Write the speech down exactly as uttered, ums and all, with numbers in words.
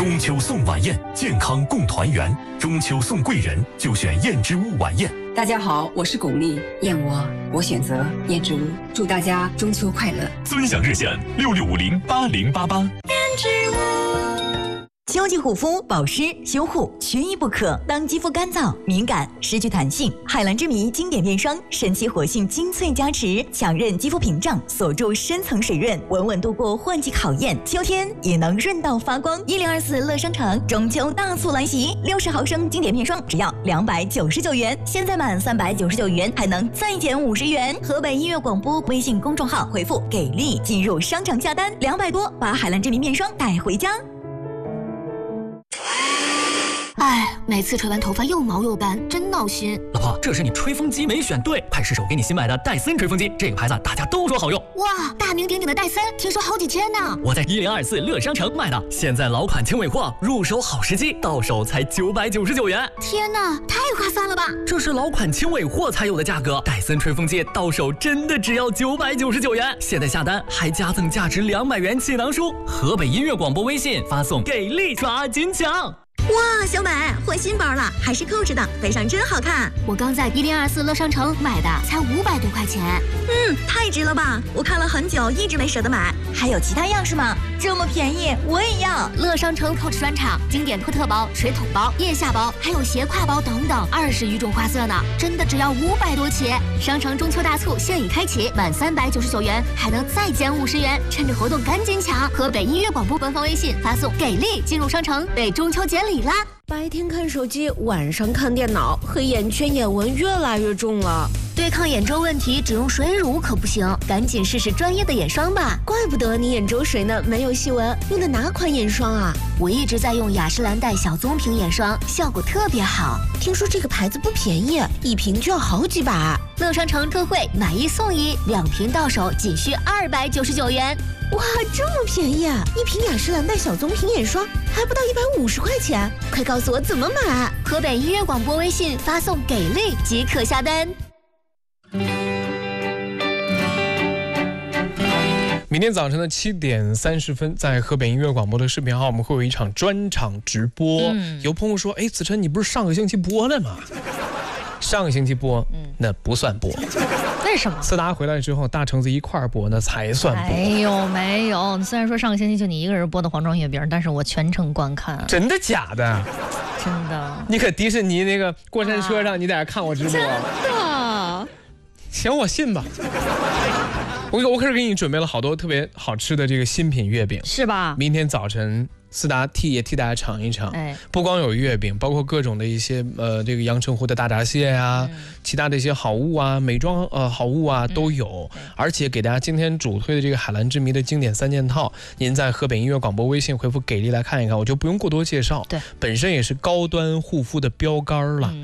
中秋送晚宴，健康共团圆。中秋送贵人，就选燕之屋晚宴。 大家好，我是巩俐，燕窝我选择燕之屋。祝大家中秋快乐！ 尊享热线六六五零八零八八。燕之屋。 秋季护肤、保湿、修护缺一不可。当肌肤干燥、敏感、失去弹性，海蓝之谜经典面霜神奇活性精粹加持，强韧肌肤屏障，锁住深层水润，稳稳度过换季考验。秋天也能润到发光。一零二四乐商城中秋大促来袭，六十毫升经典面霜只要两百九十九元，现在满三百九十九元还能再减五十元。河北音乐广播微信公众号回复“给力”进入商场下单，两百多把海蓝之谜面霜带回家。 哎，每次吹完头发又毛又干，真闹心。 老婆，这是你吹风机没选对，快试试我给你新买的戴森吹风机，这个牌子大家都说好用。 哇，大名鼎鼎的戴森，听说好几千呢。 我在一零二四乐商城买的，现在老款轻尾货，入手好时机，到手才九百九十九元。 天哪，太划算了吧！ 这是老款轻尾货才有的价格，戴森吹风机到手真的只要九百九十九元。现在下单还加赠价值两百元气囊书。河北音乐广播微信发送给力抓紧抢。 哇，小美换新包了，还是扣着的，背上真好看。 我刚在一零二四乐商城买的，才五百多块钱。 嗯，太值了吧！我看了很久，一直没舍得买。还有其他样式吗？这么便宜，我也要。 乐商城 Coach 专场经典托特包、水桶包、腋下包，还有斜挎包等等，二十余种花色呢，真的只要五百多起。商城中秋大促现已开启，满三百九十九元还能再减五十元，趁着活动赶紧抢！河北音乐广播官方微信发送“给力”进入商城，为中秋节礼啦！ 白天看手机，晚上看电脑，黑眼圈、眼纹越来越重了。 对抗眼周问题，只用水乳可不行，赶紧试试专业的眼霜吧。 怪不得你眼周水呢，没有细纹。用的哪款眼霜啊？ 我一直在用雅诗兰黛小棕瓶眼霜，效果特别好。 听说这个牌子不便宜，一瓶就要好几百。 乐商城特惠，买一送一，两瓶到手仅需二百九十九元。 哇，这么便宜啊！一瓶雅诗兰黛小棕瓶眼霜还不到一百五十块钱，快告诉我怎么买！ 河北音乐广播微信发送“给力”即可下单。 明天早晨的七点三十分，在河北音乐广播的视频号，我们会有一场专场直播。嗯、有朋友说：“哎，子晨，你不是上个星期播的吗？”上个星期播，嗯、那不算播。 为什么？ 思达回来之后，大橙子一块儿播，那才算播。 没有没有，虽然说上个星期就你一个人播的黄庄月饼，但是我全程观看。 真的假的？ 真的。 你可迪士尼那个过山车上，啊、你在那看我直播。 真的。 行，我信吧。我我可是给你准备了好多特别好吃的这个新品月饼， 是吧？ 明天早晨思达替也替大家尝一尝。哎，不光有月饼，包括各种的一些呃这个阳澄湖的大闸蟹啊，嗯、其他的一些好物啊，美妆呃好物啊都有。嗯、而且给大家今天主推的这个海蓝之谜的经典三件套，您在河北音乐广播微信回复给力来看一看，我就不用过多介绍。对，本身也是高端护肤的标杆了。嗯